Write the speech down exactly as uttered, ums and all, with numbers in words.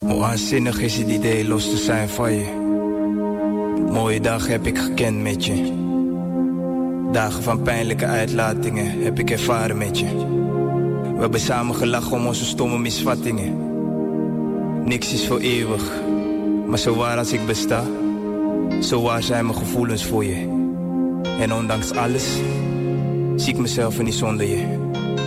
Hoe waanzinnig is het idee los te zijn van je. Mooie dagen heb ik gekend met je. Dagen van pijnlijke uitlatingen heb ik ervaren met je. We hebben samen gelachen om onze stomme misvattingen. Niks is voor eeuwig, maar zo waar als ik besta, zo waar zijn mijn gevoelens voor je. En ondanks alles zie ik mezelf er niet zonder je.